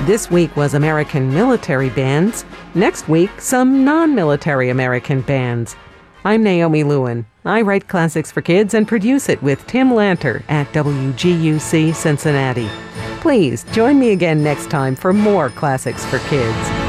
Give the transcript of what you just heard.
This week was American military bands. Next week, some non-military American bands. I'm Naomi Lewin. I write classics for kids and produce it with Tim Lanter at WGUC Cincinnati. Please join me again next time for more classics for kids.